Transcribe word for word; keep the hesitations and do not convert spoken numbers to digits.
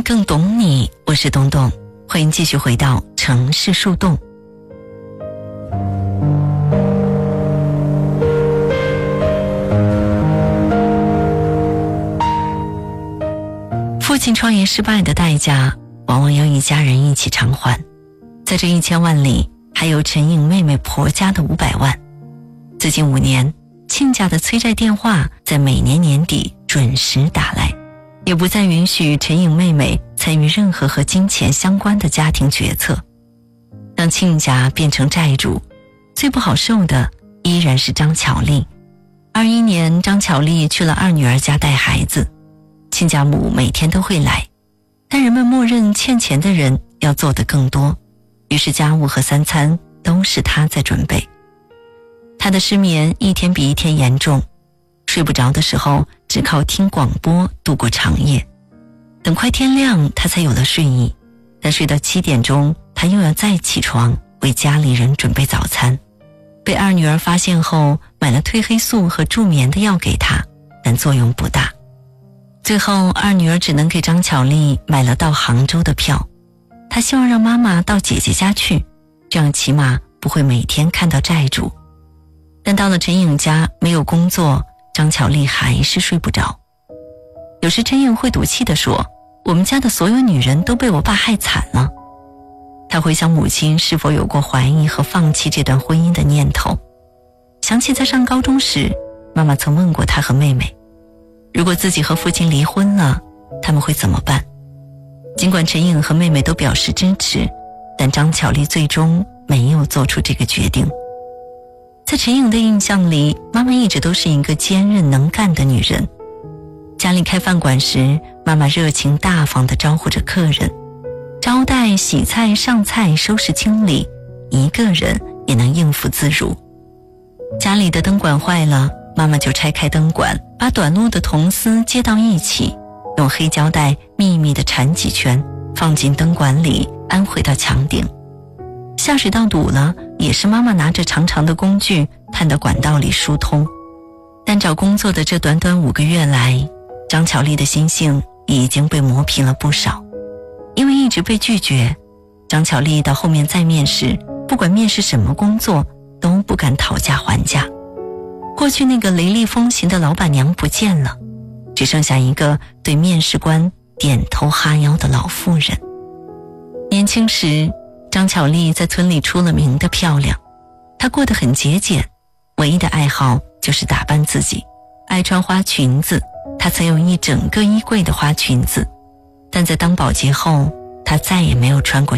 更懂你，我是东东，欢迎继续回到城市树洞。父亲创业失败的代价，往往要一家人一起偿还。在这一千万里，还有陈颖妹妹婆家的五百万。最近五年，亲家的催债电话在每年年底准时打来，也不再允许陈颖妹妹参与任何和金钱相关的家庭决策。让亲家变成债主，最不好受的依然是张巧丽。二一年，张巧丽去了二女儿家带孩子，亲家母每天都会来，但人们默认欠钱的人要做得更多，于是家务和三餐都是她在准备。她的失眠一天比一天严重，睡不着的时候只靠听广播度过长夜。等快天亮，她才有了睡意，但睡到七点钟，她又要再起床为家里人准备早餐。被二女儿发现后，买了褪黑素和助眠的药给她，但作用不大。最后二女儿只能给张巧丽买了到杭州的票，她希望让妈妈到姐姐家去，这样起码不会每天看到债主。但到了陈颖家，没有工作，张巧丽还是睡不着。有时陈颖会赌气地说，我们家的所有女人都被我爸害惨了。她回想母亲是否有过怀疑和放弃这段婚姻的念头，想起在上高中时，妈妈曾问过她和妹妹，如果自己和父亲离婚了，他们会怎么办？尽管陈颖和妹妹都表示支持，但张巧丽最终没有做出这个决定。在陈颖的印象里，妈妈一直都是一个坚韧能干的女人。家里开饭馆时，妈妈热情大方地招呼着客人，招待、洗菜、上菜、收拾清理，一个人也能应付自如。家里的灯管坏了，妈妈就拆开灯管，把短路的铜丝接到一起，用黑胶带秘密地缠几圈，放进灯管里，安回到墙顶。下水道堵了，也是妈妈拿着长长的工具探到管道里疏通。但找工作的这短短五个月来，张巧丽的心性已经被磨平了不少。因为一直被拒绝，张巧丽到后面再面试，不管面试什么工作，都不敢讨价还价。过去那个雷厉风行的老板娘不见了，只剩下一个对面试官点头哈腰的老妇人。年轻时，张巧丽在村里出了名的漂亮，她过得很节俭，唯一的爱好就是打扮自己，爱穿花裙子，她曾有一整个衣柜的花裙子，但在当保洁后，她再也没有穿过